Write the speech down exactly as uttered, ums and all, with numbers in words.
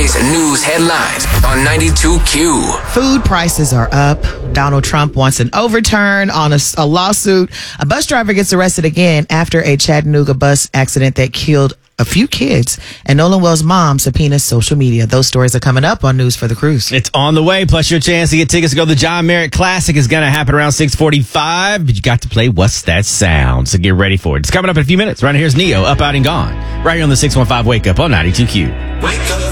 Today's news headlines on ninety-two Q. Food prices are up. Donald Trump wants an overturn on a, a lawsuit. A bus driver gets arrested again after a Chattanooga bus accident that killed a few kids. And Nolan Wells' mom subpoenas social media. Those stories are coming up on News for the Cruise. It's on the way. Plus, your chance to get tickets to go to the John Merritt Classic is going to happen around six forty-five. But you got to play What's That Sound? So get ready for it. It's coming up in a few minutes. Right here's Neo, Up, Out, and Gone. Right here on the six one five Wake Up on ninety-two Q. Wake up.